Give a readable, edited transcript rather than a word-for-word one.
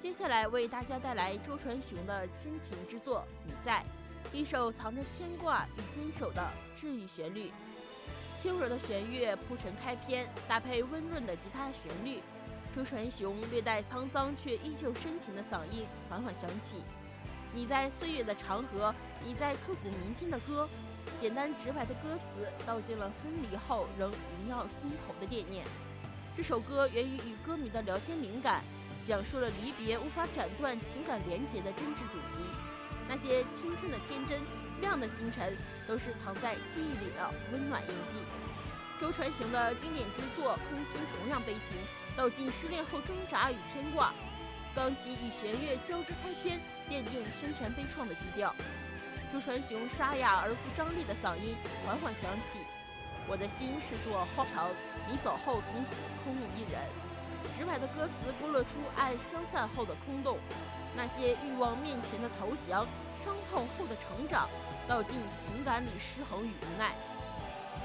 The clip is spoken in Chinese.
接下来为大家带来周传雄的深情之作《你在》，一首藏着牵挂与坚守的治愈旋律。轻柔的弦乐铺陈开篇，搭配温润的吉他旋律，周传雄略带沧桑却依旧深情的嗓音缓缓响起。你在岁月的长河，你在刻骨铭心的歌，简单直白的歌词道尽了分离后仍萦绕心头的惦念。这首歌源于与歌迷的聊天灵感，讲述了离别无法斩断情感连结的真挚主题。那些青春的天真、亮的星辰，都是藏在记忆里的温暖印记。周传雄的经典之作《空心》同样悲情，道尽失恋后挣扎与牵挂。钢琴与弦乐交织开篇，奠定深沉悲怆的基调。周传雄沙哑而富张力的嗓音缓缓响起，我的心是座荒巢，你走后从此空无一人。直白的歌词勾勒出爱消散后的空洞，那些欲望面前的投降，伤痛后的成长，道尽情感里失衡与无奈。